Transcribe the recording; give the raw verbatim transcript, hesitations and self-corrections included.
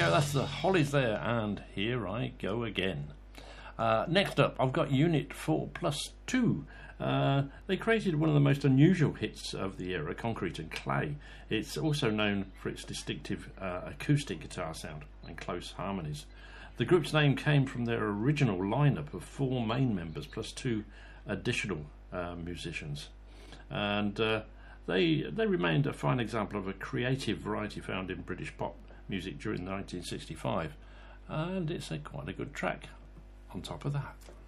go, that's the Hollies there, and Here I Go Again. Uh, next up, I've got Unit four plus two. Uh, they created one of the most unusual hits of the era, Concrete and Clay. It's also known for its distinctive uh, acoustic guitar sound and close harmonies. The group's name came from their original lineup of four main members plus two additional uh, musicians. And uh, they they remained a fine example of a creative variety found in British pop music during nineteen sixty-five. And it's a quite a good track on top of that.